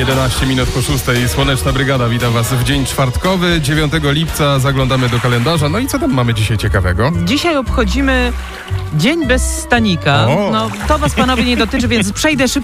11 minut po 6. Słoneczna Brygada, witam was w dzień czwartkowy, 9 lipca, zaglądamy do kalendarza. No i co tam mamy dzisiaj ciekawego? Dzisiaj obchodzimy Dzień bez stanika. O. No, to was, panowie, nie dotyczy, więc przejdę szybko